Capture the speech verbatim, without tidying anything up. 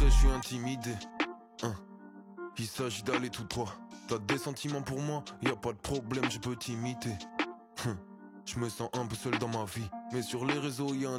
je suis intimidé. Hein. Il s'agit d'aller tout droit. T'as des sentiments pour moi, y a pas de problème, je peux t'imiter. Hum. Je me sens un peu seul dans ma vie, mais sur les réseaux y a un